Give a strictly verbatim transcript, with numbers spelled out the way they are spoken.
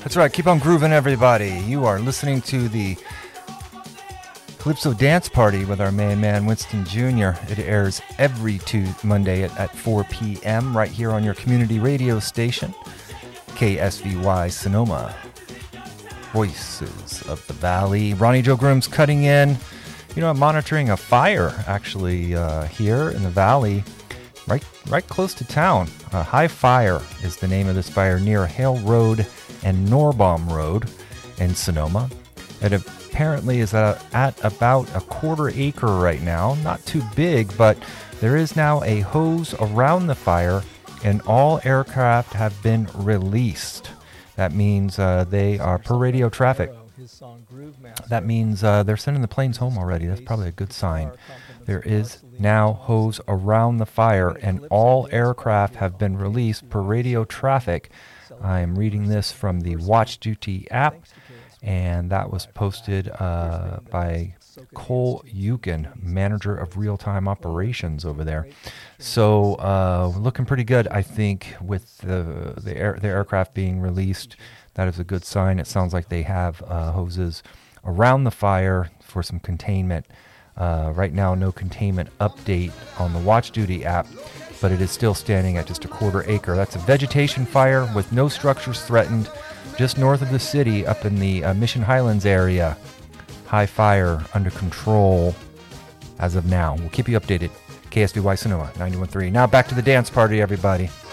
That's right. Keep on grooving, everybody. You are listening to the Calypso Dance Party with our main man, Winston Junior It airs every Tuesday, Monday at, at four p.m. right here on your community radio station, K S V Y Sonoma. Voices of the Valley. Ronnie Joe Groom's cutting in. You know, I'm monitoring a fire, actually, uh, here in the Valley, right right close to town. Uh, High Fire is the name of this fire near Hale Road and Norbaum Road in Sonoma. It apparently is at, at about a quarter acre right now. Not too big, but there is now a hose around the fire, and all aircraft have been released. That means uh, they are per radio traffic. That means uh, they're sending the planes home already. That's probably a good sign. There is now hose around the fire, and all aircraft have been released per radio traffic. I am reading this from the Watch Duty app, and that was posted uh, by Cole Eugen, manager of real-time operations over there. So uh, looking pretty good, I think, with the the, air, the aircraft being released. That is a good sign. It sounds like they have uh, hoses around the fire for some containment. Uh, right now, no containment update on the Watch Duty app, but it is still standing at just a quarter acre. That's a vegetation fire with no structures threatened, just north of the city, up in the uh, Mission Highlands area. High Fire under control as of now. We'll keep you updated. K S V Y Sonoma, ninety-one point three. Now back to the dance party, everybody.